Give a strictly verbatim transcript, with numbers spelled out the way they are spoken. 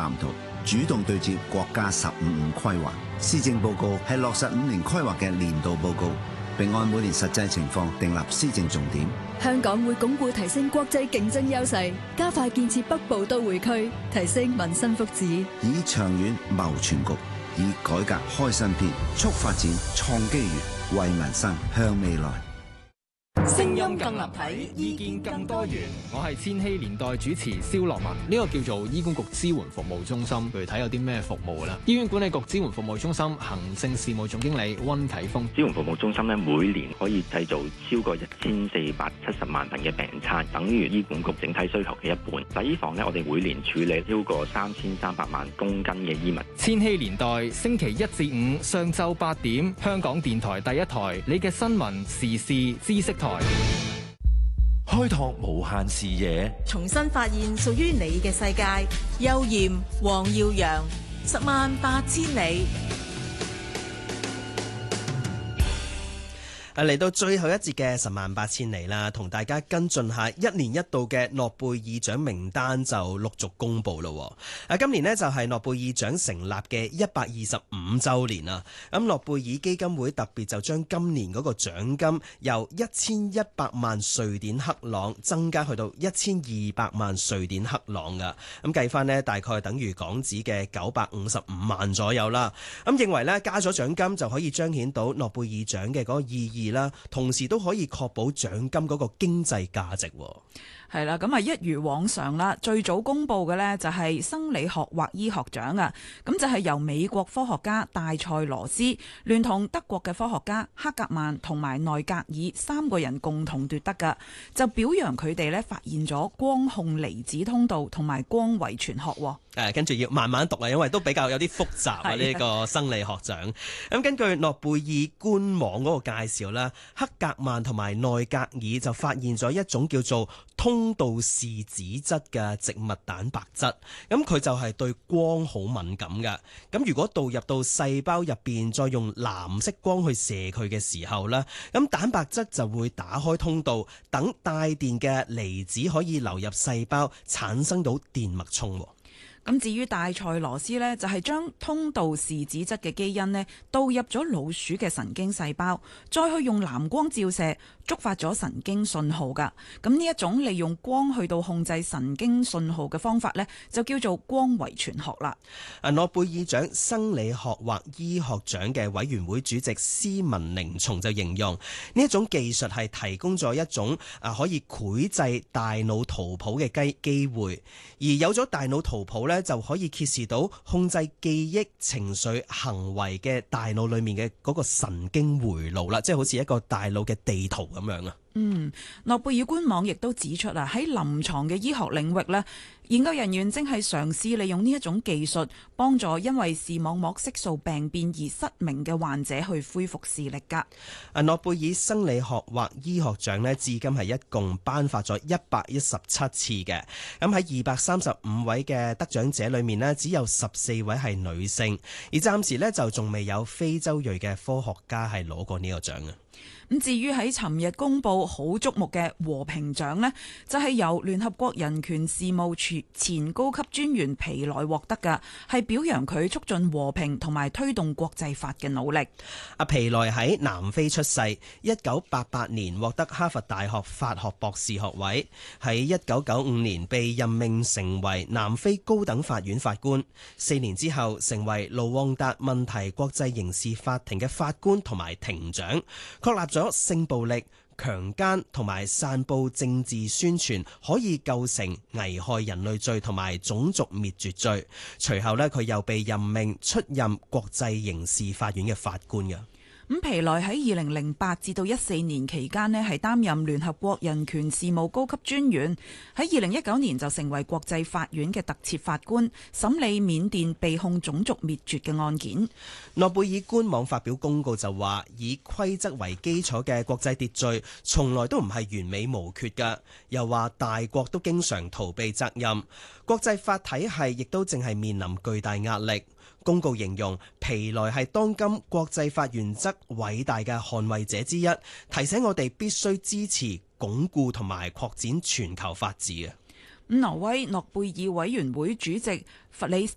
藍圖，主動對接國家十五五規劃。施政報告係落實五年規劃嘅年度報告，並按每年實際情況訂立施政重點。 香港會鞏固提升國際競爭優勢，加快建設北部都會區，提升民生福祉， 以長遠謀全局，以改革開新篇，促發展創機遇，為民生向未來。 聲音更立體，意見更多元。我係千禧年代主持蕭樂文。呢個叫做醫管局支援服務中心，具體有啲咩服務啦？醫院管理局支援服務中心行政事務總經理溫啟峰。 支援服務中心咧，每年可以製造超過一千四百七十萬份嘅病餐，等於醫管局整體需求嘅一半。洗衣房咧，我哋每年處理超過三千三百萬公斤嘅衣物。 千禧年代星期一至五上晝八點，香港電台第一台，你嘅新聞時事知識台。 開拓無限視野， 重新發現屬於你嘅世界。邱艷、黃耀揚，十萬八千里。 嚟到最後一節嘅十萬八千里啦，同大家跟進下一年一度嘅諾貝爾獎名單就陸續公布咯。啊，今年呢就係諾貝爾獎成立嘅一百二十五週年啦。咁諾貝爾基金會特別就將今年嗰個獎金由一千一百萬瑞典克朗增加去到一千二百萬瑞典克朗噶。咁計翻呢，大概等於港紙嘅九百五十五萬左右啦。咁認為呢，加咗獎金就可以彰顯到諾貝爾獎嘅嗰個意義啦，同時都可以確保獎金嗰個經濟價值。 係啦，咁啊一如往常啦，最早公布嘅呢就係生理學或醫學獎啊，咁就係由美國科學家戴塞羅斯聯同德國嘅科學家克格曼同埋內格爾三個人共同奪得噶，就表揚佢哋呢發現咗光控離子通道同埋光遺傳學。 誒，跟住要慢慢讀啊，因為都比較有啲複雜啊呢個生理學獎。咁根據諾貝爾官網嗰個介紹啦，克格曼同埋內格爾就發現咗一種叫做通道視子質嘅植物蛋白質，咁佢就係對光好敏感嘅。咁如果導入到細胞入邊，再用藍色光去射佢嘅時候呢，咁蛋白質就會打開通道，等帶電嘅離子可以流入細胞，產生到電脈衝。 咁至於戴塞羅斯呢，就係將通道視子質嘅基因呢導入咗老鼠嘅神經細胞，再去用藍光照射，觸發咗神經信號噶。咁呢一種利用光去到控制神經信號嘅方法呢，就叫做光遺傳學啦。 啊，諾貝爾獎生理學或醫學獎嘅委員會主席施文寧松就形容呢一種技術係提供咗一種啊可以繪製大腦圖譜嘅機機會，而有咗大腦圖譜呢，就可以揭示到控制記憶、情緒、行為嘅大腦裏面嘅嗰個神經回路啦，即係好似一個大腦嘅地圖咁樣啊。 嗯，諾貝爾官網亦都指出啊，喺臨床嘅醫學領域呢，研究人員正係嘗試利用呢一種技術，幫助因為視網膜色素病變而失明嘅患者去恢復視力噶。 啊，諾貝爾生理學或醫學獎呢，至今係一共頒發咗一百一十七次嘅。咁喺二百三十五位嘅得獎者裏面呢，只有十四位係女性，而暫時呢，就仲未有非洲裔嘅科學家係攞過呢個獎啊。 咁至於喺尋日公布好矚目嘅和平獎呢，就係由聯合國人權事務處前高級專員皮萊獲得㗎，係表揚佢促進和平同埋推動國際法嘅努力。 阿皮萊喺南非出世，一九八八年獲得哈佛大學法學博士學位，喺一九九五年被任命成為南非高等法院法官，四年之後成為盧旺達問題國際刑事法庭嘅法官同埋庭長，確立咗性暴力、強姦同埋散佈政治宣傳可以構成危害人類罪同埋種族滅絕罪。隨後呢，佢又被任命出任國際刑事法院嘅法官嘅。 咁皮萊喺二零零八至到一四年期間呢，係擔任聯合國人權事務高級專員。喺二零一九年就成為國際法院嘅特設法官，審理緬甸被控種族滅絕嘅案件。 諾貝爾官網發表公告就話，以規則為基礎嘅國際秩序從來都唔係完美無缺㗎。又話大國都經常逃避責任，國際法體系亦都淨係面臨巨大壓力。公告形容皮萊係當今國際法原則偉大嘅捍衛者之一，提醒我哋必須支持、鞏固同埋擴展全球法治嘅。 挪威諾貝爾委員會主席弗里